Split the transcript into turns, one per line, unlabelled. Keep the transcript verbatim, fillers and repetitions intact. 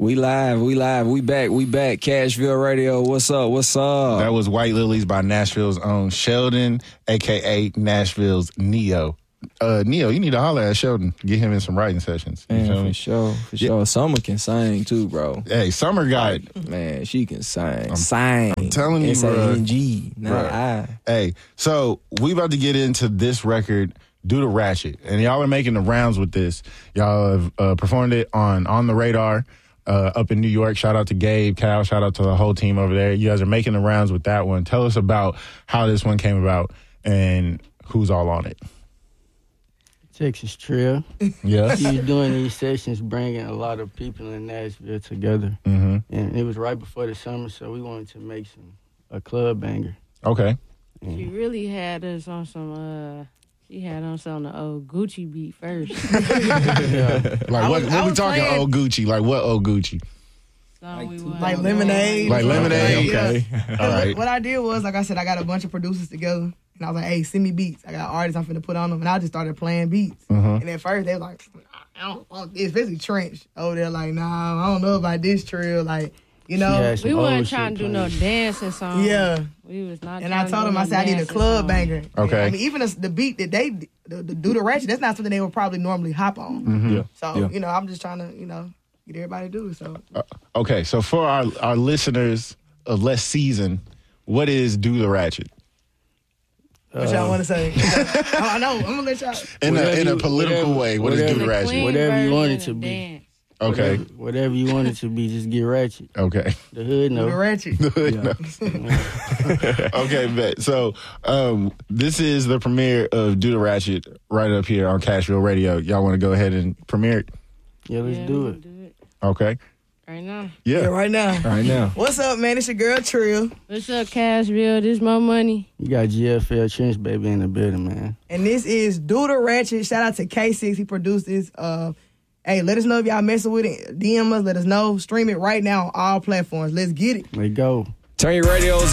We live, we live, we back, we back. Cashville Radio, what's up, what's up?
That was White Lilies by Nashville's own Sheldon, a k a. Nashville's Neo. Uh, Neo, you need to holler at Sheldon. Get him in some writing sessions. You
Man,
feel
for
me?
sure, for
Yeah.
sure. Summer can sing too, bro.
Hey, Summer got it.
Man, she can sing. sing.
I'm telling you,
S A N
bro.
G, not
Bruh.
I.
Hey, so we about to get into this record, Do the Ratchet. And y'all are making the rounds with this. Y'all have uh, performed it on On the Radar uh, up in New York. Shout out to Gabe, Cal. Shout out to the whole team over there. You guys are making the rounds with that one. Tell us about how this one came about and who's all on it.
Texas Trail.
Yeah.
He was doing these sessions, bringing a lot of people in Nashville together.
Mm-hmm.
And it was right before the summer, so we wanted to make some a club banger.
Okay.
And
She really had us on some, uh, she had us on the old Gucci beat first.
yeah.
Like,
I
what,
was-
what
I
we
was
talking
playing-
old Gucci? Like, what old Gucci?
Song we
Like
wanted
Like
to
Lemonade.
do.
Like Lemonade?
Yeah.
Okay.
Cause
All
what-
right.
What I did was, like I said, I got a bunch of producers together. And I was like, hey, send me beats. I got artists I'm finna put on them. And I just started playing beats.
Mhm.
And at first, they were like, I don't want this. Especially Trench over there, like, nah, I don't know about this trail. Like, you know?
had some
We
old
weren't
shit
trying to do no
playing.
dancing song.
Yeah.
We was not
And
trying
I
to
told
do
them,
no
I said, I need a
dancing
club
song.
banger.
Okay.
I mean, even the, the beat that they, the, the Do the Ratchet, that's not something they would probably normally hop on.
Mhm.
Yeah.
So,
Yeah.
you know, I'm just trying to, you know, get everybody to do it. So,
Okay, so for our, our listeners of less seasoned, what is Do the Ratchet?
what y'all want to say? I know. I'm going to let y'all.
In a,
Whatever
in a
you-
political
whatever-
way, what is Do
whatever-
the
The
Ratchet?
clean
Whatever you want it
version
to
of
be.
dance.
Okay,
Whatever, whatever you want it to be, just get ratchet.
okay.
The hood
Do the
no.
Ratchet.
Yeah.
Okay, bet. So um, this is the premiere of Do the Ratchet right up here on Cashville Radio. Y'all want to go ahead and premiere it?
Yeah, let's
Yeah,
do
we
it.
can do it
Okay.
right now.
Yeah,
Yeah.
right now.
Right now.
What's up, man? It's your girl, Trill.
What's up, Cashville? This my money.
You got G F L Trench Baby in the building, man.
And this is Do the Ratchet. Shout out to K six. He produced this. Uh, hey, let us know if y'all messing with it. D M us. Let us know. Stream it right now on all platforms. Let's get it.
Let's go.
Turn your radios